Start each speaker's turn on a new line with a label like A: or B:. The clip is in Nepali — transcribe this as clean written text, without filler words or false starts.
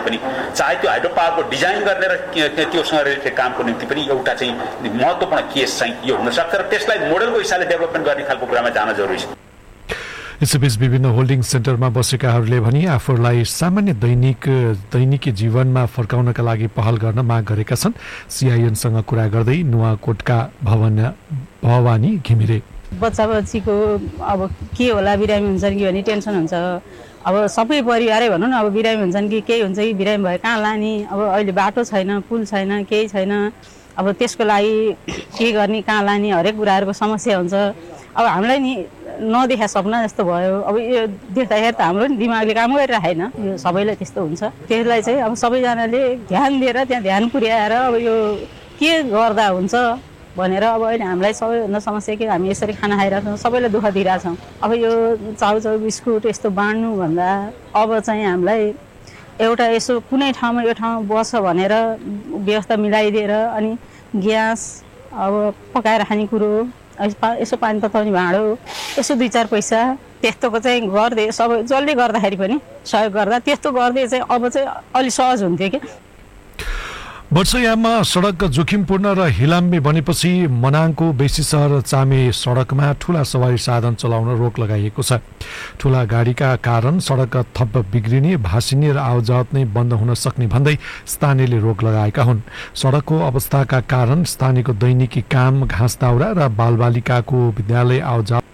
A: पनि चाहे त्यो हाइड्रो पावरको डिजाइन गर्ने र त्योसँग रिलेटेड कामको निम्ति पनि एउटा चाहिँ महत्त्वपूर्ण केस चाहिँ यो हुनसक्छ र त्यसलाई मोडलको हिसाबले डेभलपमेन्ट गर्ने खालको कुरामा जान जरुरी छ।
B: यसैबीच विभिन्न होल्डिङ सेन्टरमा बसेकाहरूले भने आफूलाई सामान्य दैनिकी जीवनमा फर्काउनका लागि पहल गर्न माग गरेका छन्। सिआइएनसँग कुरा गर्दै नुवाकोटका भवानी घिमिरे
C: बच्चा बच्चीको अब के होला बिरामी हुन्छन् कि भन्ने टेन्सन हुन्छ। अब सबै परिवारै भनौँ न अब बिरामी हुन्छन् कि केही हुन्छ कि बिरामी भए कहाँ लाने, अब अहिले बाटो छैन, पुल छैन, केही छैन। अब त्यसको लागि के गर्ने, कहाँ लाने, हरेक कुराहरूको समस्या हुन्छ। अब हामीलाई नि नदेखा सपना जस्तो भयो। अब यो देख्दाखेरि त हाम्रो नि दिमागले काम गरिरहेन। यो सबैलाई त्यस्तो हुन्छ। त्यसलाई चाहिँ अब सबैजनाले ध्यान दिएर त्यहाँ ध्यान पुर्याएर अब यो के गर्दा हुन्छ भनेर अब अहिले हामीलाई सबैभन्दा समस्या के हामी यसरी खाना खाइरहेछौँ, सबैलाई दुःख दिइरहेछौँ। अब यो चाउचाउ बिस्कुट यस्तो बाँड्नुभन्दा अब चाहिँ हामीलाई एउटा यसो कुनै ठाउँमा यो ठाउँमा बस्छ भनेर व्यवस्था मिलाइदिएर अनि ग्यास अब पकाएर खाने कुरो यसो पानी तताउने भाँडो यसो 2-4 पैसा त्यस्तोको चाहिँ गर्दै सबै जसले गर्दाखेरि पनि सहयोग गर्दा त्यस्तो गर्दै चाहिँ अब चाहिँ अलि सहज हुन्थ्यो कि।
B: वर्षयाममा सडक जोखिमपूर्ण र हिलाम्बे बनेपछि मनाङको बेसी सहर चामे सडकमा ठूला सवारी साधन चलाउन रोक लगाइएको छ। ठूला गाडीका कारण सडक थप बिग्रिने, भासिने र आवजावत नै बन्द हुन सक्ने भन्दै स्थानीयले रोक लगाएका हुन्। सडकको अवस्थाका कारण स्थानीयको दैनिकी काम, घाँस दाउरा र बालबालिकाको विद्यालय आवजावत